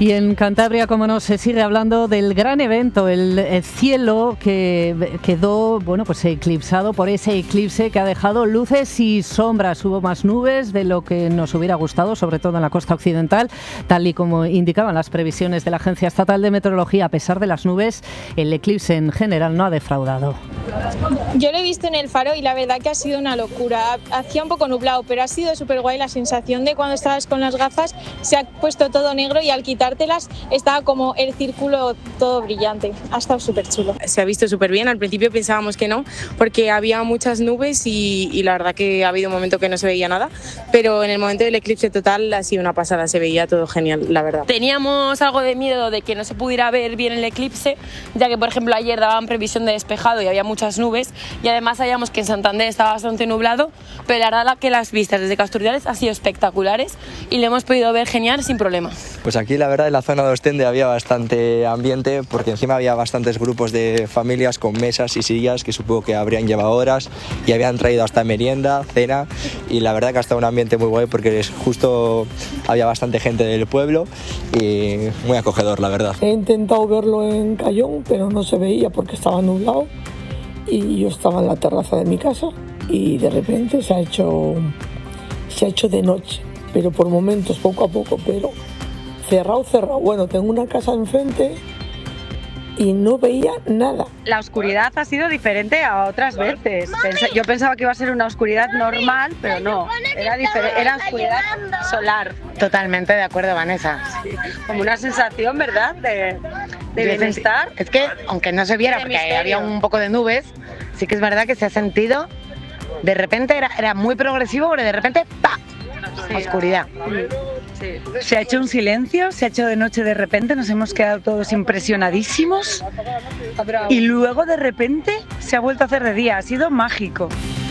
Y en Cantabria, como no, se sigue hablando del gran evento, el cielo que quedó, bueno, pues eclipsado por ese eclipse que ha dejado luces y sombras. Hubo más nubes de lo que nos hubiera gustado, sobre todo en la costa occidental, tal y como indicaban las previsiones de la Agencia Estatal de Meteorología. A pesar de las nubes, el eclipse en general no ha defraudado. Yo lo he visto en el faro y la verdad que ha sido una locura. Hacía un poco nublado, pero ha sido súper guay la sensación de cuando estabas con las gafas, se ha puesto todo negro y al quitártelas estaba como el círculo todo brillante. Ha estado súper chulo. Se ha visto súper bien. Al principio pensábamos que no, porque había muchas nubes y la verdad que ha habido un momento que no se veía nada, pero en el momento del eclipse total ha sido una pasada, se veía todo genial, la verdad. Teníamos algo de miedo de que no se pudiera ver bien el eclipse, ya que por ejemplo ayer daban previsión de despejado y había muchas nubes, y además sabíamos que en Santander estaba bastante nublado, pero la verdad que las vistas desde Casturdiales han sido espectaculares y lo hemos podido ver genial sin problema. Pues aquí la verdad en la zona de Ostende había bastante ambiente, porque encima había bastantes grupos de familias con mesas y sillas que supongo que habrían llevado horas y habían traído hasta merienda, cena, y la verdad que ha estado un ambiente muy guay porque justo había bastante gente del pueblo y muy acogedor, la verdad. He intentado verlo en Cayón, pero no se veía porque estaba nublado y yo estaba en la terraza de mi casa y de repente se ha hecho de noche, pero por momentos, poco a poco, pero cerrado. Bueno, tengo una casa enfrente y no veía nada. La oscuridad ha sido diferente a otras veces. Yo pensaba que iba a ser una oscuridad normal, pero no, era oscuridad solar. Totalmente de acuerdo, Vanessa. Sí, como una sensación, ¿verdad?, de bienestar. Es que, aunque no se viera porque había un poco de nubes, sí que es verdad que se ha sentido, de repente era muy progresivo, pero de repente ¡pa! Sí. Oscuridad. Sí. Se ha hecho un silencio, se ha hecho de noche de repente, nos hemos quedado todos impresionadísimos y luego de repente se ha vuelto a hacer de día, ha sido mágico.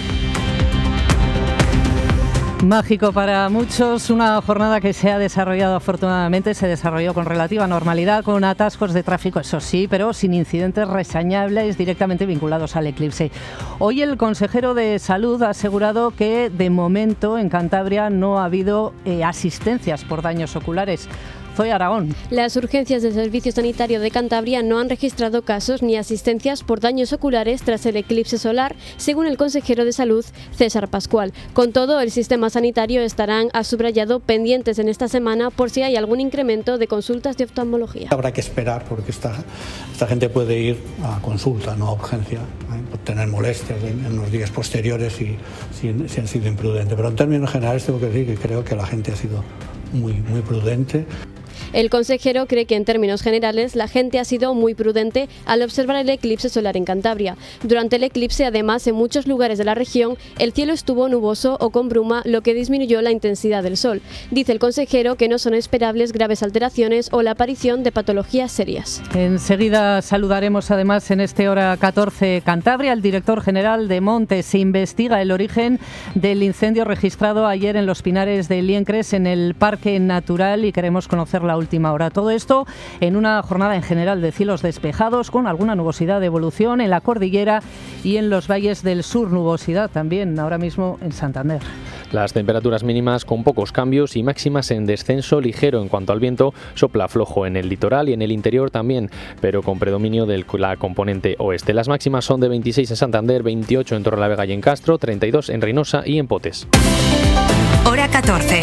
Mágico para muchos, una jornada que se ha desarrollado afortunadamente, se desarrolló con relativa normalidad, con atascos de tráfico, eso sí, pero sin incidentes reseñables directamente vinculados al eclipse. Hoy el consejero de Salud ha asegurado que de momento en Cantabria no ha habido asistencias por daños oculares. Zoe Aragón. Las urgencias del Servicio Sanitario de Cantabria no han registrado casos ni asistencias por daños oculares tras el eclipse solar, según el consejero de Salud, César Pascual. Con todo, el sistema sanitario estarán, ha subrayado, pendientes en esta semana por si hay algún incremento de consultas de oftalmología. Habrá que esperar porque esta gente puede ir a consulta, no a urgencia, por tener molestias en los días posteriores si han sido imprudentes. Pero en términos generales tengo que decir que creo que la gente ha sido muy prudente. El consejero cree que en términos generales la gente ha sido muy prudente al observar el eclipse solar en Cantabria. Durante el eclipse, además, en muchos lugares de la región el cielo estuvo nuboso o con bruma, lo que disminuyó la intensidad del sol. Dice el consejero que no son esperables graves alteraciones o la aparición de patologías serias. Enseguida saludaremos además en este Hora 14 Cantabria al director general de Montes. Se investiga el origen del incendio registrado ayer en los Pinares de Liencres, en el Parque Natural, y queremos conocer la última hora. Todo esto en una jornada en general de cielos despejados, con alguna nubosidad de evolución en la cordillera y en los valles del sur. Nubosidad también ahora mismo en Santander. Las temperaturas mínimas con pocos cambios y máximas en descenso ligero. En cuanto al viento, sopla flojo en el litoral y en el interior también, pero con predominio de la componente oeste. Las máximas son de 26 en Santander, 28 en Torrelavega y en Castro, 32 en Reynosa y en Potes. Hora 14.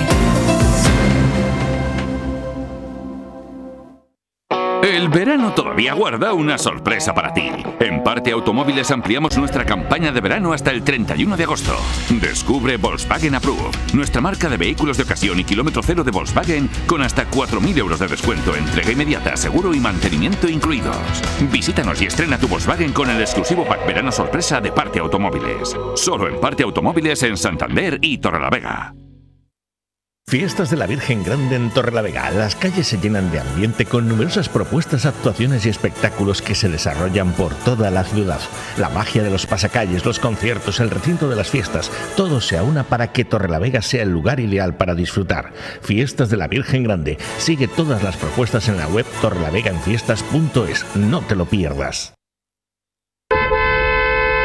El verano todavía guarda una sorpresa para ti. En Parte Automóviles ampliamos nuestra campaña de verano hasta el 31 de agosto. Descubre Volkswagen Approve, nuestra marca de vehículos de ocasión y kilómetro cero de Volkswagen, con hasta 4.000 euros de descuento, entrega inmediata, seguro y mantenimiento incluidos. Visítanos y estrena tu Volkswagen con el exclusivo pack verano sorpresa de Parte Automóviles. Solo en Parte Automóviles en Santander y Torrelavega. Fiestas de la Virgen Grande en Torrelavega. Las calles se llenan de ambiente con numerosas propuestas, actuaciones y espectáculos que se desarrollan por toda la ciudad. La magia de los pasacalles, los conciertos, el recinto de las fiestas, todo se aúna para que Torrelavega sea el lugar ideal para disfrutar. Fiestas de la Virgen Grande. Sigue todas las propuestas en la web torrelavegaenfiestas.es. No te lo pierdas.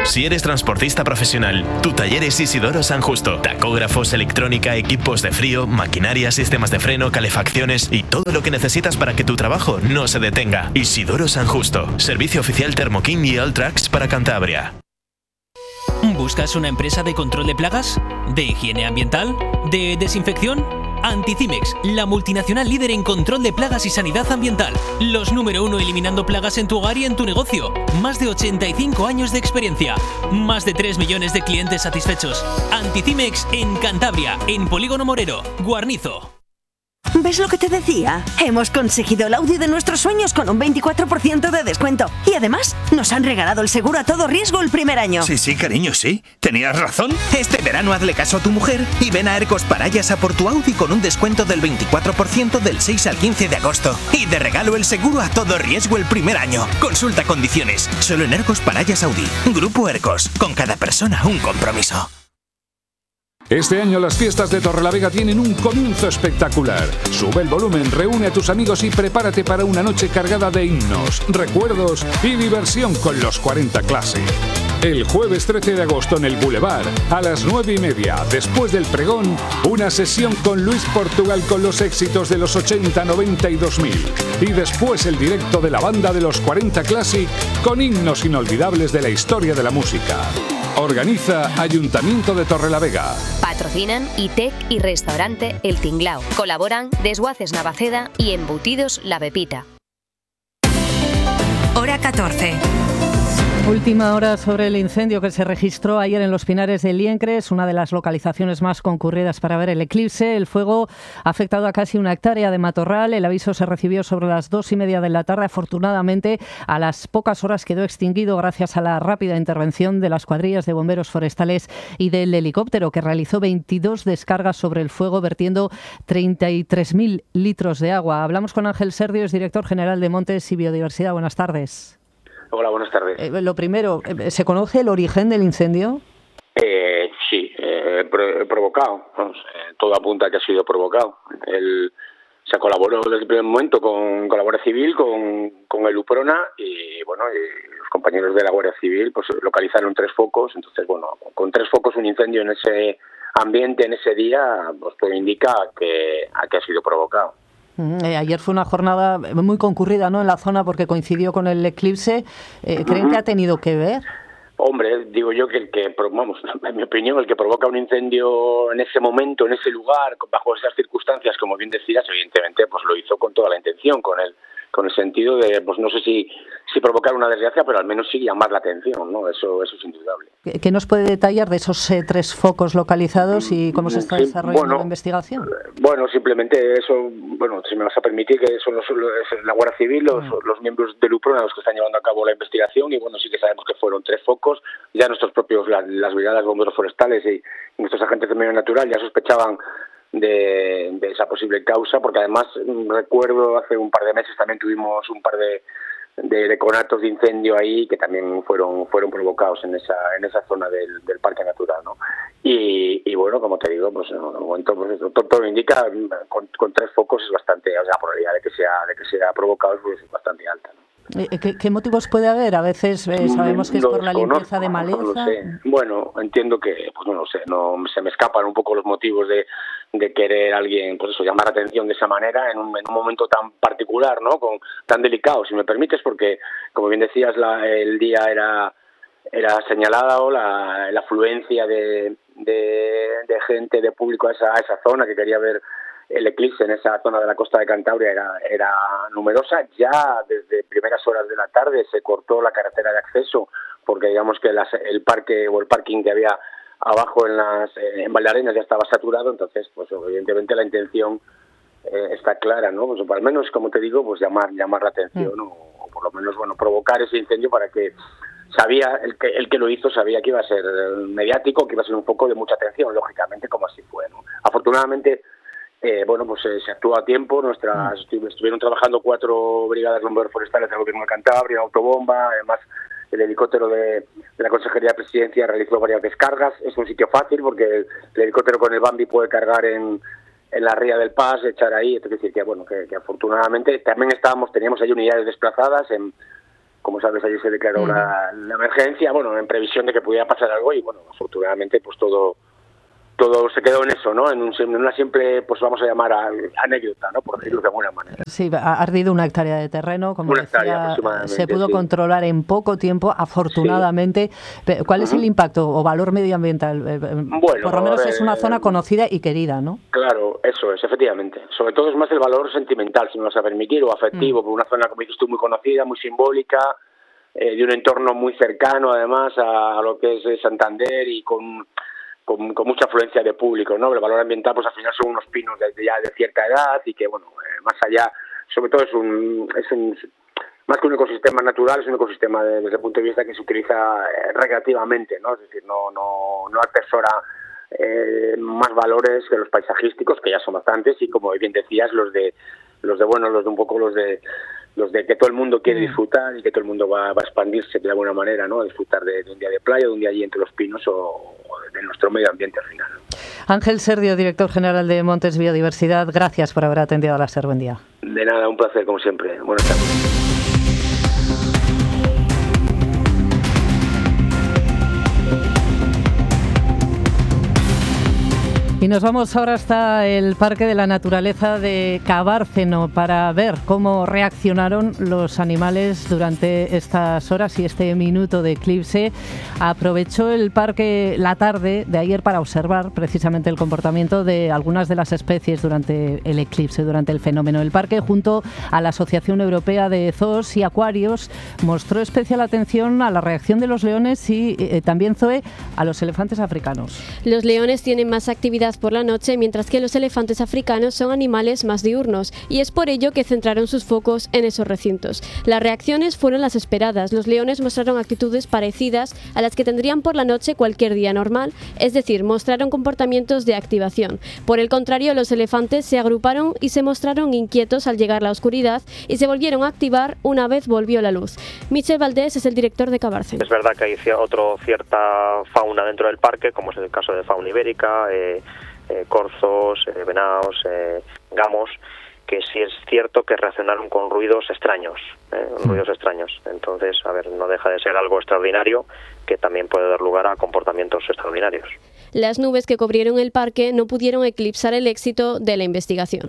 Si eres transportista profesional, tu taller es Isidoro San Justo. Tacógrafos, electrónica, equipos de frío, maquinaria, sistemas de freno, calefacciones y todo lo que necesitas para que tu trabajo no se detenga. Isidoro San Justo. Servicio oficial Thermoking y Alltrax para Cantabria. ¿Buscas una empresa de control de plagas? ¿De higiene ambiental? ¿De desinfección? Anticimex, la multinacional líder en control de plagas y sanidad ambiental. Los número 1 eliminando plagas en tu hogar y en tu negocio. Más de 85 años de experiencia. Más de 3 millones de clientes satisfechos. Anticimex en Cantabria, en Polígono Morero, Guarnizo. ¿Ves lo que te decía? Hemos conseguido el Audi de nuestros sueños con un 24% de descuento. Y además, nos han regalado el seguro a todo riesgo el primer año. Sí, cariño, sí. Tenías razón. Este verano hazle caso a tu mujer y ven a Ercos Parayas a por tu Audi con un descuento del 24% del 6 al 15 de agosto. Y de regalo el seguro a todo riesgo el primer año. Consulta condiciones. Solo en Ercos Parayas Audi. Grupo Ercos. Con cada persona un compromiso. Este año las fiestas de Torrelavega tienen un comienzo espectacular. Sube el volumen, reúne a tus amigos y prepárate para una noche cargada de himnos, recuerdos y diversión con los 40 Classic. El jueves 13 de agosto en el Boulevard, a las 9:30, después del pregón, una sesión con Luis Portugal con los éxitos de los 80, 90 y 2000. Y después el directo de la banda de los 40 Classic con himnos inolvidables de la historia de la música. Organiza Ayuntamiento de Torrelavega. Patrocinan ITEC y Restaurante El Tinglao. Colaboran Desguaces Navaceda y Embutidos La Pepita. Hora 14. Última hora sobre el incendio que se registró ayer en los Pinares de Liencres, una de las localizaciones más concurridas para ver el eclipse. El fuego ha afectado a casi 1 hectárea de matorral. El aviso se recibió sobre las 2:30 de la tarde. Afortunadamente, a las pocas horas quedó extinguido gracias a la rápida intervención de las cuadrillas de bomberos forestales y del helicóptero, que realizó 22 descargas sobre el fuego, vertiendo 33.000 litros de agua. Hablamos con Ángel Serdios, director general de Montes y Biodiversidad. Buenas tardes. Hola, buenas tardes. Lo primero, ¿se conoce el origen del incendio? Sí, provocado. Todo apunta a que ha sido provocado. Se colaboró desde el primer momento con la Guardia Civil, con el UPRONA y los compañeros de la Guardia Civil pues localizaron 3 focos. Entonces, con 3 focos un incendio en ese ambiente, en ese día, pues todo indica que ha sido provocado. Ayer fue una jornada muy concurrida, ¿no?, en la zona porque coincidió con el eclipse. ¿Creen que ha tenido que ver? Hombre, digo yo que en mi opinión, el que provoca un incendio en ese momento, en ese lugar, bajo esas circunstancias, como bien decías, evidentemente pues lo hizo con toda la intención, con el sentido de, pues no sé si provocar una desgracia, pero al menos sí llamar la atención, ¿no? Eso es indudable. ¿Qué nos puede detallar de esos 3 focos localizados y cómo se está desarrollando la investigación? Bueno, simplemente eso, si me vas a permitir, que son la Guardia Civil, los miembros del UPRONA los que están llevando a cabo la investigación y sí que sabemos que fueron 3 focos. Ya nuestros propios, las brigadas bomberos forestales y nuestros agentes de medio natural ya sospechaban de esa posible causa, porque además recuerdo hace un par de meses también tuvimos un par de conatos de incendio ahí que también fueron provocados en esa zona del parque natural, ¿no? Y como te digo, pues en el momento pues todo indica con 3 focos es bastante, la probabilidad de que sea provocado es bastante alta, ¿no? ¿Qué motivos puede haber? A veces sabemos que es por la limpieza de maleza. No lo sé. Entiendo que, pues no lo sé, no se me escapan un poco los motivos de querer alguien, pues eso, llamar la atención de esa manera en un momento tan particular, ¿no? Tan delicado, si me permites, porque, como bien decías, el día era señalado, la afluencia de gente, de público a esa zona que quería ver el eclipse en esa zona de la costa de Cantabria era numerosa. Ya desde primeras horas de la tarde se cortó la carretera de acceso porque digamos que el parque o el parking que había abajo en Valdearenas ya estaba saturado. Entonces, pues evidentemente la intención está clara, ¿no? Pues al menos, como te digo, pues llamar la atención o por lo menos provocar ese incendio para que sabía el que lo hizo sabía que iba a ser mediático, que iba a ser un foco de mucha atención, lógicamente, como así fue, ¿no? Afortunadamente se actuó a tiempo. Estuvieron trabajando 4 brigadas de bomberos forestales del Gobierno de Cantabria, autobomba, además el helicóptero de la Consejería de Presidencia realizó varias descargas. Es un sitio fácil porque el helicóptero con el Bambi puede cargar en la ría del Pas, echar ahí. Es decir, que afortunadamente también teníamos ahí unidades desplazadas como sabes, ayer se declaró la emergencia, bueno, en previsión de que pudiera pasar algo y, bueno, afortunadamente, pues todo se quedó en eso, ¿no? En una simple, pues vamos a llamar anécdota, ¿no? Por decirlo de alguna manera. Sí, ha ardido una hectárea de terreno, como decía, se pudo controlar en poco tiempo, afortunadamente. Sí. ¿Cuál es el impacto o valor medioambiental? Bueno, por lo menos es una zona conocida y querida, ¿no? Claro, eso es, efectivamente. Sobre todo es más el valor sentimental, si me vas a permitir, o afectivo, por una zona, como dices tú, muy conocida, muy simbólica, de un entorno muy cercano, además, a lo que es Santander y con mucha afluencia de público, ¿no? El valor ambiental, pues al final son unos pinos de cierta edad y que, bueno, más allá, sobre todo es un más que un ecosistema natural, es un ecosistema desde el punto de vista que se utiliza recreativamente, ¿no? Es decir, no atesora más valores que los paisajísticos, que ya son bastantes, y como bien decías, los de que todo el mundo quiere disfrutar y que todo el mundo va a expandirse de alguna manera, ¿no? A disfrutar de un día de playa, de un día allí entre los pinos o de nuestro medio ambiente al final. Ángel Serdio, director general de Montes Biodiversidad, gracias por haber atendido a la SER. Buen día. De nada, un placer como siempre. Buenas tardes. Y nos vamos ahora hasta el Parque de la Naturaleza de Cabárceno para ver cómo reaccionaron los animales durante estas horas y este minuto de eclipse. Aprovechó el parque la tarde de ayer para observar precisamente el comportamiento de algunas de las especies durante el eclipse, durante el fenómeno. El parque, junto a la Asociación Europea de Zoos y Acuarios, mostró especial atención a la reacción de los leones y también, Zoe, a los elefantes africanos. Los leones tienen más actividad por la noche, mientras que los elefantes africanos son animales más diurnos, y es por ello que centraron sus focos en esos recintos. Las reacciones fueron las esperadas. Los leones mostraron actitudes parecidas a las que tendrían por la noche cualquier día normal, es decir, mostraron comportamientos de activación. Por el contrario, los elefantes se agruparon y se mostraron inquietos al llegar la oscuridad y se volvieron a activar una vez volvió la luz. Michel Valdés es el director de Cabárceno. Es verdad que hay cierta fauna dentro del parque, como es el caso de fauna ibérica, corzos, venados, gamos, que sí es cierto que reaccionaron con ruidos extraños, Entonces, no deja de ser algo extraordinario que también puede dar lugar a comportamientos extraordinarios. Las nubes que cubrieron el parque no pudieron eclipsar el éxito de la investigación.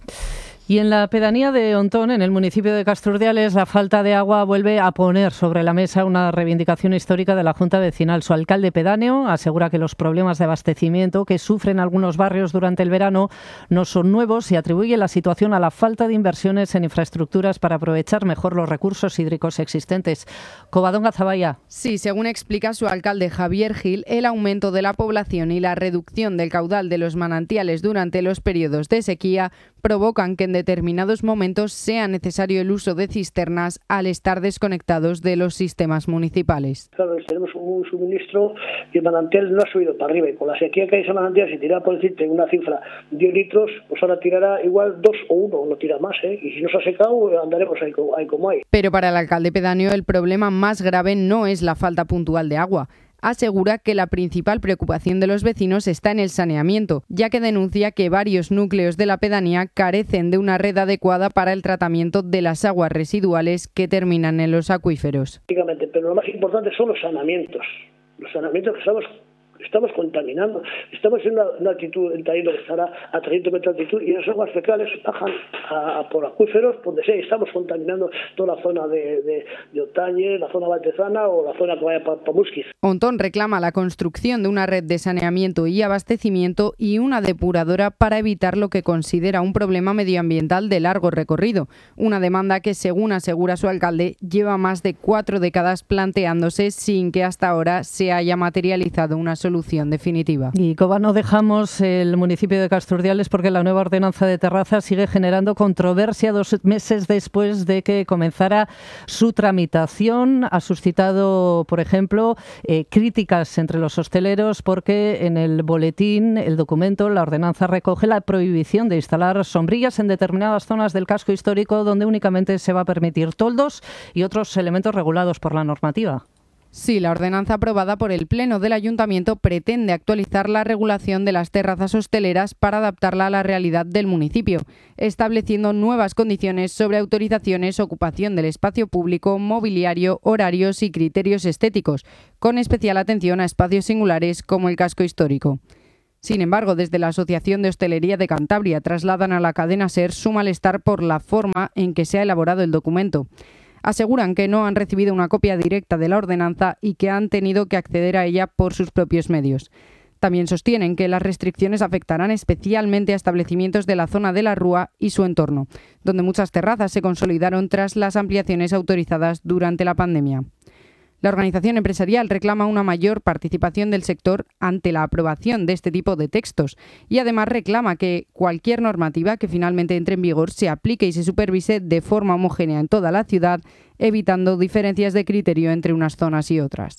Y en la pedanía de Ontón, en el municipio de Castrurdiales, la falta de agua vuelve a poner sobre la mesa una reivindicación histórica de la Junta Vecinal. Su alcalde pedáneo asegura que los problemas de abastecimiento que sufren algunos barrios durante el verano no son nuevos y atribuye la situación a la falta de inversiones en infraestructuras para aprovechar mejor los recursos hídricos existentes. Covadonga Zaballa. Sí, según explica su alcalde Javier Gil, el aumento de la población y la reducción del caudal de los manantiales durante los periodos de sequía provocan que en determinados momentos sea necesario el uso de cisternas al estar desconectados de los sistemas municipales. Claro, tenemos un suministro y el manantial no ha subido para arriba, y con la sequía que hay ese manantial, si tirara, por decirte, una cifra 10 litros, pues ahora tirará igual 2 o 1, no tira más, y si no se ha secado andaremos ahí como hay. Pero para el alcalde pedáneo el problema más grave no es la falta puntual de agua. Asegura que la principal preocupación de los vecinos está en el saneamiento, ya que denuncia que varios núcleos de la pedanía carecen de una red adecuada para el tratamiento de las aguas residuales que terminan en los acuíferos. Pero lo más importante son los saneamientos que estamos contaminando. Estamos en una altitud, el talento que estará a 300 metros de altitud, y esas aguas fecales bajan por acuíferos, donde sea, estamos contaminando toda la zona de Otañe, la zona valtezana o la zona que vaya para Musquiz. Ontón reclama la construcción de una red de saneamiento y abastecimiento y una depuradora para evitar lo que considera un problema medioambiental de largo recorrido. Una demanda que, según asegura su alcalde, lleva más de 4 décadas planteándose sin que hasta ahora se haya materializado una solución definitiva. Y Cova, no dejamos el municipio de Castrurdiales porque la nueva ordenanza de terrazas sigue generando controversia 2 meses después de que comenzara su tramitación. Ha suscitado, por ejemplo, críticas entre los hosteleros porque en el boletín, el documento, la ordenanza recoge la prohibición de instalar sombrillas en determinadas zonas del casco histórico donde únicamente se va a permitir toldos y otros elementos regulados por la normativa. Sí, la ordenanza aprobada por el Pleno del Ayuntamiento pretende actualizar la regulación de las terrazas hosteleras para adaptarla a la realidad del municipio, estableciendo nuevas condiciones sobre autorizaciones, ocupación del espacio público, mobiliario, horarios y criterios estéticos, con especial atención a espacios singulares como el casco histórico. Sin embargo, desde la Asociación de Hostelería de Cantabria trasladan a la cadena SER su malestar por la forma en que se ha elaborado el documento. Aseguran que no han recibido una copia directa de la ordenanza y que han tenido que acceder a ella por sus propios medios. También sostienen que las restricciones afectarán especialmente a establecimientos de la zona de la Rúa y su entorno, donde muchas terrazas se consolidaron tras las ampliaciones autorizadas durante la pandemia. La organización empresarial reclama una mayor participación del sector ante la aprobación de este tipo de textos y además reclama que cualquier normativa que finalmente entre en vigor se aplique y se supervise de forma homogénea en toda la ciudad, evitando diferencias de criterio entre unas zonas y otras.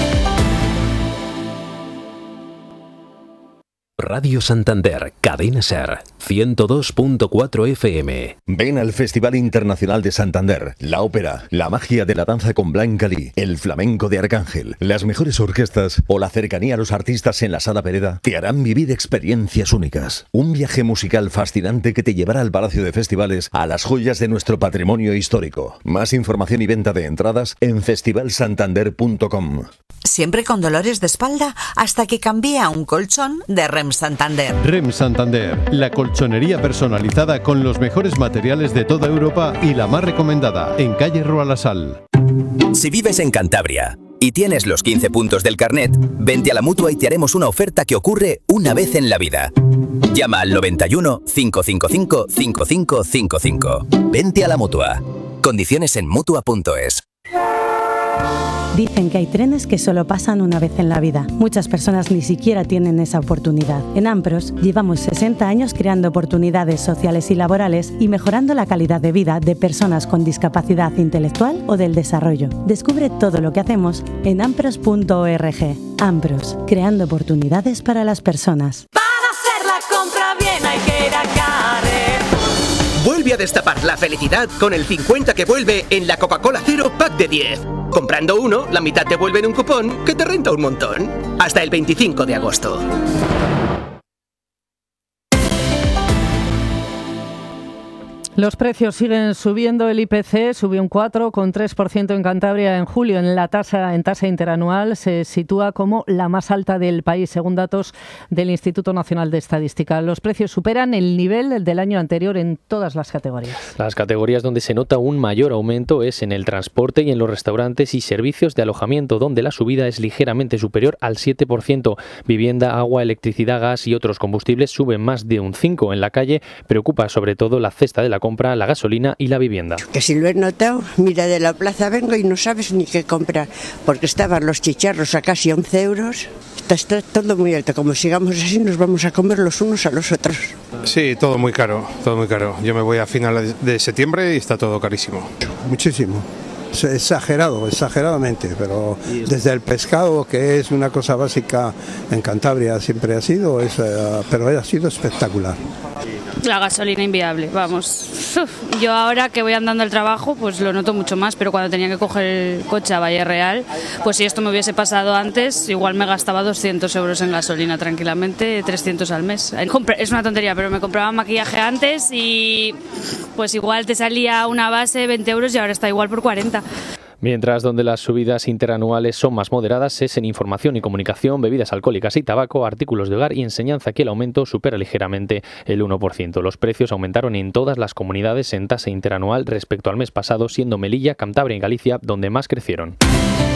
Radio Santander, Cadena SER, 102.4 FM. Ven al Festival Internacional de Santander, la ópera, la magia de la danza con Blanca Lee, el flamenco de Arcángel, las mejores orquestas o la cercanía a los artistas en la Sala Pereda te harán vivir experiencias únicas. Un viaje musical fascinante que te llevará al Palacio de Festivales, a las joyas de nuestro patrimonio histórico. Más información y venta de entradas en festivalsantander.com. Siempre con dolores de espalda hasta que cambié a un colchón de REM Santander. REM Santander, la colchonería personalizada con los mejores materiales de toda Europa y la más recomendada, en calle Rua La Sal. Si vives en Cantabria y tienes los 15 puntos del carnet, vente a la Mutua y te haremos una oferta que ocurre una vez en la vida. Llama al 91 555 5555. Vente a la Mutua. Condiciones en Mutua.es. Dicen que hay trenes que solo pasan una vez en la vida. Muchas personas ni siquiera tienen esa oportunidad. En Ampros llevamos 60 años creando oportunidades sociales y laborales y mejorando la calidad de vida de personas con discapacidad intelectual o del desarrollo. Descubre todo lo que hacemos en ampros.org. Ampros, creando oportunidades para las personas. Para hacer la compra bien hay que ir a Carrefour. Vuelve a destapar la felicidad con el 50 que vuelve en la Coca-Cola Cero Pack de 10. Comprando uno, la mitad te vuelve en un cupón que te renta un montón. Hasta el 25 de agosto. Los precios siguen subiendo. El IPC subió un 4,3% en Cantabria en julio. En tasa interanual se sitúa como la más alta del país, según datos del Instituto Nacional de Estadística. Los precios superan el nivel del año anterior en todas las categorías. Las categorías donde se nota un mayor aumento es en el transporte y en los restaurantes y servicios de alojamiento, donde la subida es ligeramente superior al 7%. Vivienda, agua, electricidad, gas y otros combustibles suben más de un 5%. En la calle preocupa sobre todo la cesta de la compra, la gasolina y la vivienda. Que si lo he notado, mira, de la plaza vengo y no sabes ni qué comprar, porque estaban los chicharros a casi 11 euros. Está todo muy alto. Como sigamos así, nos vamos a comer los unos a los otros. Sí, todo muy caro, todo muy caro. Yo me voy a finales de septiembre y está todo carísimo. Muchísimo. Exagerado, exageradamente, pero desde el pescado, que es una cosa básica en Cantabria, siempre ha sido, pero ha sido espectacular. La gasolina inviable, vamos. Yo ahora que voy andando al trabajo, pues lo noto mucho más, pero cuando tenía que coger el coche a Valle Real, pues si esto me hubiese pasado antes, igual me gastaba 200 euros en gasolina tranquilamente, 300 al mes. Es una tontería, pero me compraba maquillaje antes y pues igual te salía una base 20 euros y ahora está igual por 40. Mientras donde las subidas interanuales son más moderadas es en información y comunicación, bebidas alcohólicas y tabaco, artículos de hogar y enseñanza, que el aumento supera ligeramente el 1%. Los precios aumentaron en todas las comunidades en tasa interanual respecto al mes pasado, siendo Melilla, Cantabria y Galicia donde más crecieron.